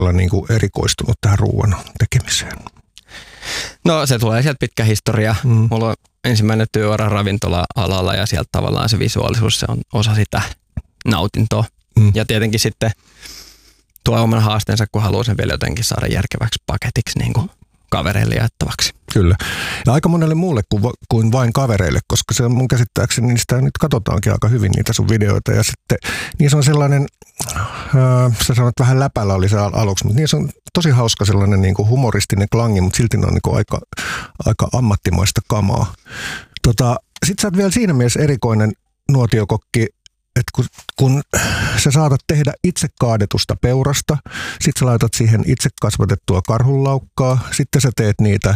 todella niin kuin erikoistunut tähän ruoan tekemiseen? No se tulee sieltä pitkä historia. Mulla on ensimmäinen työura ravintola-alalla ja sieltä tavallaan se visuaalisuus, se on osa sitä nautintoa. Ja tietenkin sitten tuo oman haasteensa, kun haluaa sen vielä jotenkin saada järkeväksi paketiksi niin kuin kavereille jaettavaksi. Kyllä. Ja aika monelle muulle kuin vain kavereille, koska se mun käsittääkseni niistä nyt katsotaankin aika hyvin niitä sun videoita. Ja sitten niissä on sellainen, sä sanot vähän läpällä oli se aluksi, mutta niissä on tosi hauska sellainen niin kuin humoristinen klangi, mutta silti ne on niin kuin aika ammattimaista kamaa. Sitten sä oot vielä siinä mielessä erikoinen nuotiokokki, että kun sä saatat tehdä itse kaadetusta peurasta, sit sä laitat siihen itse kasvatettua karhunlaukkaa, sitten sä teet niitä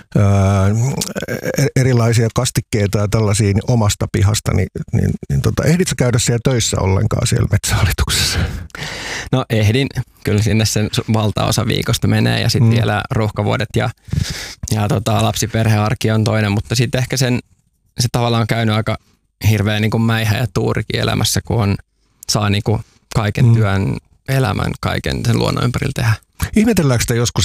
erilaisia kastikkeita ja tällaisia omasta pihasta, niin ehdit sä käydä siellä töissä ollenkaan siellä Metsähallituksessa? No ehdin, kyllä sinne sen valtaosa viikosta menee ja sitten vielä ruuhkavuodet ja lapsiperhearki on toinen, mutta sitten ehkä se tavallaan on käynyt aika hirveä niin kuin mäihä ja tuurikin elämässä, kun saa niin kuin kaiken työn, elämän, kaiken sen luonnon ympärillä tehdä. Ihmetelläänkö sitä joskus,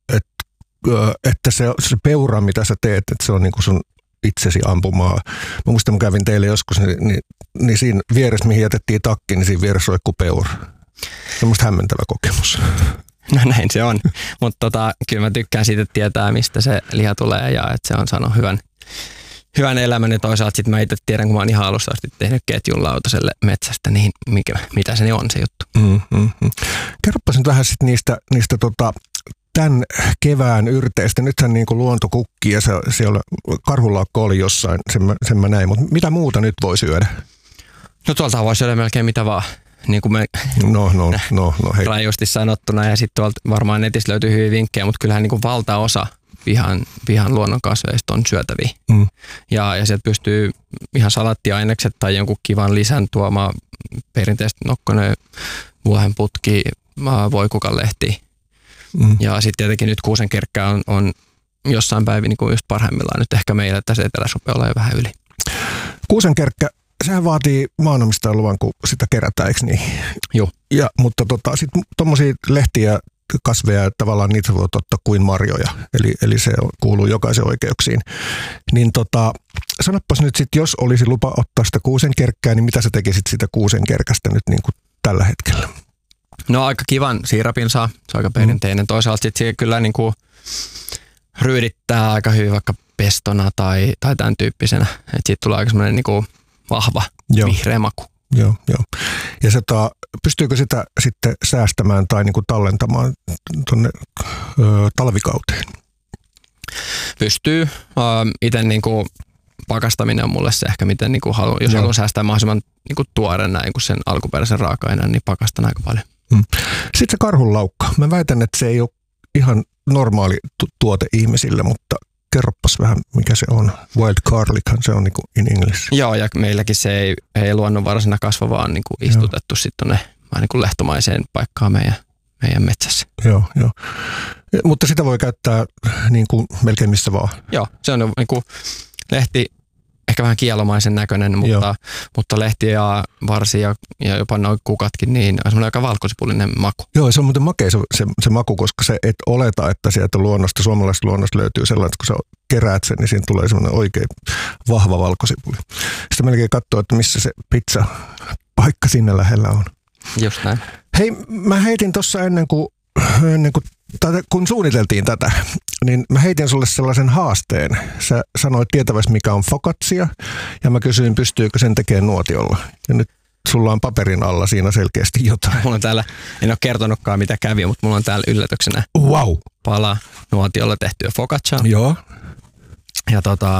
että se peura, mitä sä teet, että se on niin kuin sun itsesi ampumaa? Mä muistan, kun kävin teille joskus, niin siinä vieressä, mihin jätettiin takki, niin siinä vieressä roikkuu peura. Se on musta hämmentävä kokemus. No näin se on, mutta kyllä mä tykkään siitä, että tietää, mistä se liha tulee ja että se on saanut hyvän elämän ja toisaalta sitten mä itse tiedän, kun mä oon ihan alusta asti tehnyt ketjun lautaselle metsästä, niin mitä se on se juttu. Kerropas nyt vähän sitten niistä tämän kevään yrteistä. Nythän niin kuin luonto kukkii ja siellä karhunlaukko oli jossain, sen mä näin, mutta mitä muuta nyt voi syödä? No tuolta voi syödä melkein mitä vaan. Niin kuin me hei. rajusti sanottuna ja sitten tuolta varmaan netistä löytyy hyviä vinkkejä, mutta kyllähän niin kuin valtaosa pihan luonnonkasveista on syötäviä. Ja sieltä pystyy ihan salattiainekset tai jonkun kivan lisän tuomaan perinteisesti nokkonen, vuohenputki, voikukanlehti. Ja sitten tietenkin nyt kuusenkerkkä on jossain päivin niin kuin just parhaimmillaan. Nyt ehkä meillä tässä etelässä rupeaa olla jo vähän yli. Kuusenkerkkä, sehän vaatii maanomistajan luvan, kun sitä kerätään, eikö niin? Joo. Mutta sitten tuommoisia lehtiä, kasveja, tavallaan niitä voi ottaa kuin marjoja, eli se kuuluu jokaisen oikeuksiin. Niin sanoppas nyt sitten, jos olisi lupa ottaa sitä kuusenkerkkää, niin mitä sä tekisit sitä kuusenkerkästä nyt niin kuin tällä hetkellä? No aika kivan siirapin saa, se on aika perinteinen. Toisaalta sitten se kyllä niin kuin ryydittää aika hyvin vaikka pestona tai tämän tyyppisenä, että siitä tulee aika semmoinen niin kuin vahva vihreä maku. Joo. Ja pystyykö sitä sitten säästämään tai niin kuin tallentamaan tuonne talvikauteen? Pystyy. Itse niin kuin pakastaminen on mulle se ehkä, miten niin kuin jos haluan säästää mahdollisimman niin kuin tuoreena niin kuin sen alkuperäisen raaka-aineen, niin pakastan aika paljon. Sitten se karhunlaukka. Mä väitän, että se ei ole ihan normaali tuote ihmisille, mutta kerroppas vähän, mikä se on. Wild garlichan se on niin kuin in English. Joo, ja meilläkin se ei luonnonvaraisena kasva, vaan niin kuin istutettu sitten tuonne niin kuin lehtomaiseen paikkaan meidän metsässä. Joo. Mutta sitä voi käyttää niin kuin melkein missä vaan. Joo, se on niin kuin lehti, ehkä vähän kielomaisen näköinen, mutta lehti ja varsi ja jopa nuo kukatkin, niin on semmoinen aika valkosipulinen maku. Joo, se on muuten makea se maku, koska se et oleta, että sieltä suomalaisesta luonnosta löytyy sellainen, että kun sä keräät sen, niin siinä tulee semmoinen oikein vahva valkosipuli. Sitten melkein katsoo, että missä se pizza-paikka sinne lähellä on. Just näin. Hei, mä heitin tuossa ennen kuin kun suunniteltiin tätä, niin mä heitin sulle sellaisen haasteen. Sä sanoit tietävästi, mikä on focaccia, ja mä kysyin, pystyykö sen tekemään nuotiolla. Ja nyt sulla on paperin alla siinä selkeästi jotain. Mulla on täällä, en ole kertonutkaan mitä kävi, mutta mulla on täällä yllätyksenä pala nuotiolla tehtyä focaccia. Joo. Ja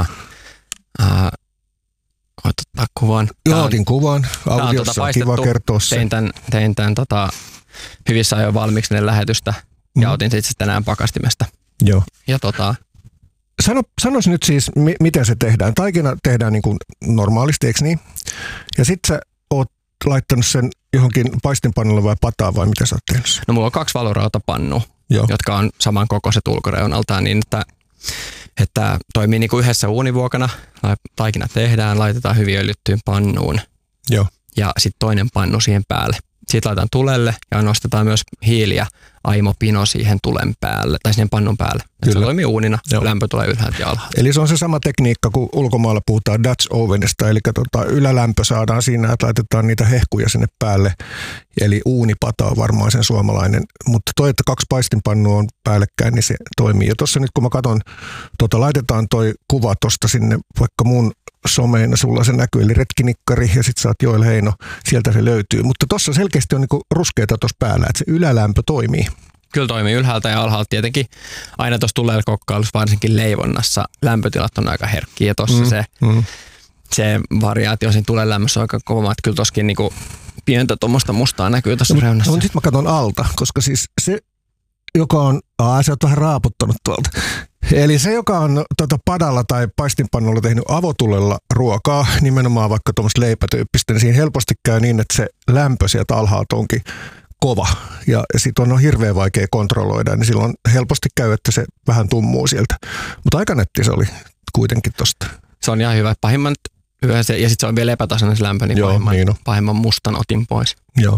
voit ottaa kuvan. Joo, otin kuvan. Audiossa on kiva kertoa se. Tein tämän hyvissä ajoin valmiiksi ne lähetystä ja otin se itse tänään pakastimesta. Joo. Ja Sanois nyt siis, miten se tehdään. Taikina tehdään niin kuin normaalisti, eikö niin? Ja sit sä oot laittanut sen johonkin paistinpannulle vai pataan vai mitä sä oot tehnyt? No mulla on 2 valurautapannua, jotka on saman kokoiset ulkoreunaltaan niin, että toimii niin kuin yhdessä uunivuokana. Taikina tehdään, laitetaan hyvin öljyttyyn pannuun. Joo. Ja sitten toinen pannu siihen päälle. Siitä laitetaan tulelle ja nostetaan myös hiili ja aimopino siihen tulen päälle tai siihen pannun päälle. Se toimii uunina, lämpö tulee ylhäältä ja alhaalta. Eli se on se sama tekniikka, kun ulkomailla puhutaan Dutch ovenista, eli ylälämpö saadaan siinä, että laitetaan niitä hehkuja sinne päälle. Eli uunipata on varmaan sen suomalainen, mutta toi, että 2 paistinpannua on päällekkäin, niin se toimii. Ja tuossa nyt kun mä katson, laitetaan toi kuva tuosta sinne vaikka mun someina, sulla se näkyy, eli retkinikkari ja sit sä oot Joel Heino, sieltä se löytyy. Mutta tuossa selkeästi on niinku ruskeata tuossa päällä, että se ylälämpö toimii. Kyllä toimii ylhäältä ja alhaalta tietenkin. Aina tuossa tulelkokkailussa, varsinkin leivonnassa, lämpötilat on aika herkkiä ja tuossa se variaatio siinä tulelämmössä on aika kova, että kyllä toskin niinku pientä tuommoista mustaa näkyy tuossa reunassa. Mutta sitten mä katson alta, koska siis se, joka on, sä oot vähän raaputtanut tuolta. Eli se, joka on padalla tai paistinpannulla tehnyt avotulella ruokaa, nimenomaan vaikka tuommoista leipätyyppistä, niin siinä helposti käy niin, että se lämpö sieltä alhaalta onkin kova ja sit on hirveän vaikea kontrolloida, niin silloin helposti käy, että se vähän tummuu sieltä. Mutta aika netti se oli kuitenkin tosta. Se on ihan hyvä. Pahimman ja sitten se on vielä epätasainen se lämpö, niin pahimman mustan otin pois. Joo.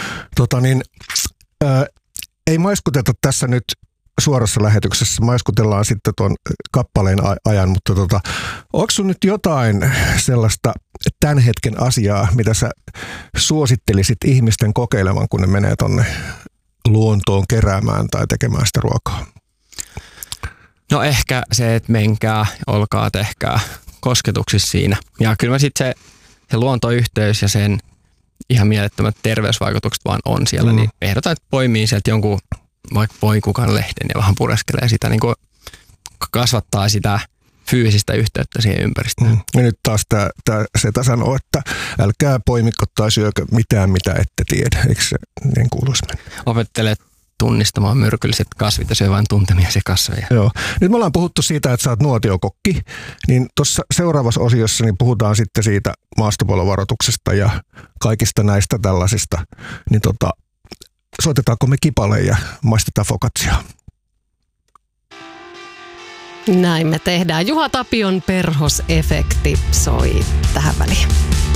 Ei maiskuteta tässä nyt suorassa lähetyksessä, maiskutellaan sitten tuon kappaleen ajan, mutta onko sun nyt jotain sellaista tämän hetken asiaa, mitä sä suosittelisit ihmisten kokeilevan, kun ne menee tonne luontoon keräämään tai tekemään sitä ruokaa? No ehkä se, että menkää, olkaa, tehkää kosketuksissa siinä. Ja kyllä mä sitten se luontoyhteys ja sen ihan mielettömät terveysvaikutukset vaan on siellä, niin ehdotan, että poimii sieltä jonkun vaikka voikukan lehden ja vähän pureskelee sitä, niin kuin kasvattaa sitä fyysistä yhteyttä siihen ympäristöön. Ja nyt taas Seta sanoo, että älkää poimikko tai syökö mitään, mitä ette tiedä. Eikö se niin kuuluisi mennä? Opettele tunnistamaan myrkylliset kasvit ja syö vain tuntemia kasveja. Joo. Nyt me ollaan puhuttu siitä, että sä oot nuotiokokki, niin tuossa seuraavassa osiossa niin puhutaan sitten siitä maastopalovaroituksesta ja kaikista näistä tällaisista. Niin soitetaanko me kipale ja maistetaan focacciaa? Näin me tehdään. Juha Tapion perhosefekti soi tähän väliin.